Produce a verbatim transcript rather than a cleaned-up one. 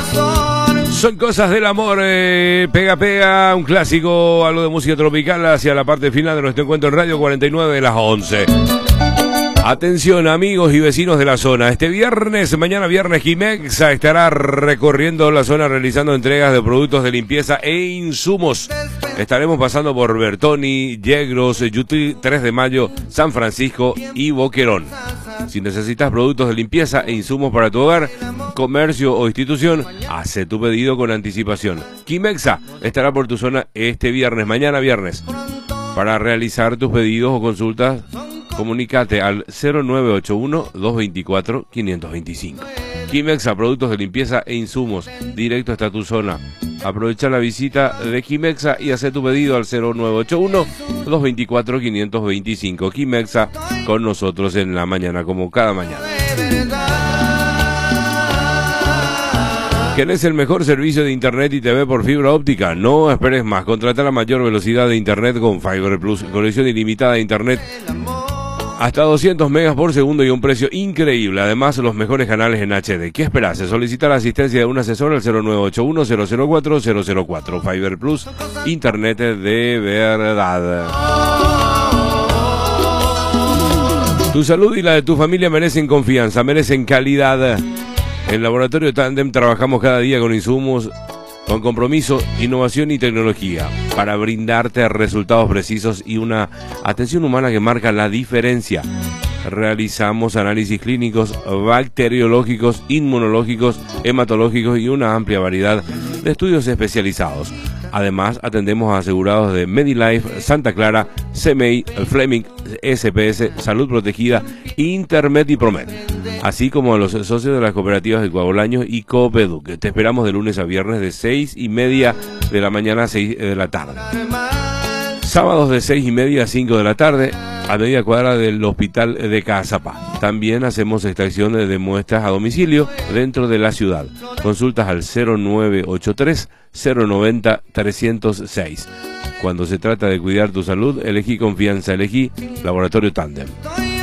Son cosas del amor, eh, pega pega, un clásico, algo de música tropical hacia la parte final de nuestro encuentro en Radio cuarenta y nueve de las once. Atención amigos y vecinos de la zona, este viernes, mañana viernes, Kimexa estará recorriendo la zona realizando entregas de productos de limpieza e insumos. Estaremos pasando por Bertoni, Yegros, Yutri, tres de mayo, San Francisco y Boquerón. Si necesitas productos de limpieza e insumos para tu hogar, comercio o institución, hace tu pedido con anticipación. Kimexa estará por tu zona este viernes, mañana viernes. Para realizar tus pedidos o consultas, comunícate al cero nueve ocho uno, dos dos cuatro, cinco dos cinco. Kimexa, productos de limpieza e insumos, directo hasta tu zona. Aprovecha la visita de Kimexa y hace tu pedido al cero nueve ocho uno, dos dos cuatro, cinco dos cinco. Kimexa con nosotros en la mañana, como cada mañana. ¿Querés el mejor servicio de internet y T V por fibra óptica? No esperes más. Contrata la mayor velocidad de internet con Fiber Plus. Conexión ilimitada de internet hasta doscientos megas por segundo y un precio increíble. Además, los mejores canales en H D. ¿Qué esperás? Solicitar la asistencia de un asesor al cero nueve ocho uno, cero cero cuatro, cero cero cuatro. Fiber Plus, internet de verdad. Tu salud y la de tu familia merecen confianza, merecen calidad. En Laboratorio Tandem trabajamos cada día con insumos, con compromiso, innovación y tecnología para brindarte resultados precisos y una atención humana que marca la diferencia. Realizamos análisis clínicos, bacteriológicos, inmunológicos, hematológicos y una amplia variedad de estudios especializados. Además, atendemos a asegurados de MediLife, Santa Clara, C M I, Fleming, S P S, Salud Protegida, Intermed y Promed, así como a los socios de las cooperativas de Coagulaños y Coopeduc. Te esperamos de lunes a viernes de seis y media de la mañana a seis de la tarde. Sábados de seis y media a cinco de la tarde, a media cuadra del Hospital de Cazapá. También hacemos extracción de muestras a domicilio dentro de la ciudad. Consultas al cero nueve ocho tres, cero nueve cero, tres cero seis. Cuando se trata de cuidar tu salud, elegí confianza, elegí Laboratorio Tandem.